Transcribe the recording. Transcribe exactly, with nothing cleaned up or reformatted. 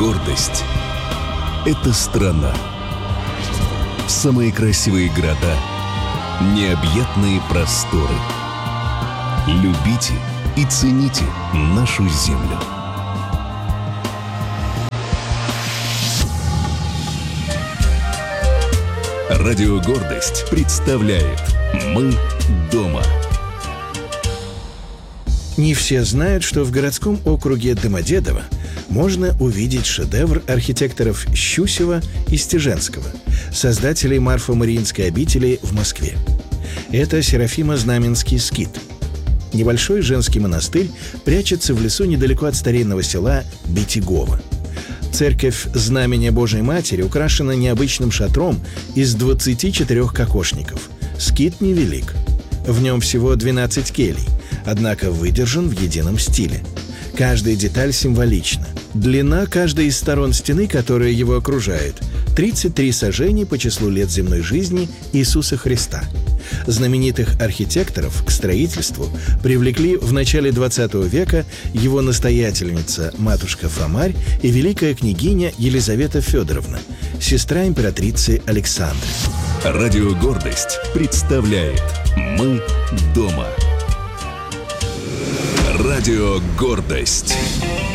Гордость — это страна. Самые красивые города, необъятные просторы. Любите и цените нашу землю. Радио «Гордость» представляет «Мы дома». Не все знают, что в городском округе Домодедово можно увидеть шедевр архитекторов Щусева и Стеженского, создателей Марфо-Мариинской обители в Москве. Это Серафимо-Знаменский скит. Небольшой женский монастырь прячется в лесу недалеко от старинного села Битигово. Церковь Знамения Божией Матери украшена необычным шатром из двадцати четырёх кокошников. Скит невелик. В нем всего двенадцать келей, однако выдержан в едином стиле. Каждая деталь символична. Длина каждой из сторон стены, которая его окружает, тридцать три сажени по числу лет земной жизни Иисуса Христа. Знаменитых архитекторов к строительству привлекли в начале двадцатого века его настоятельница матушка Фомарь и великая княгиня Елизавета Федоровна, сестра императрицы Александры. Радио «Гордость» представляет «Мы дома». Радио «Гордость».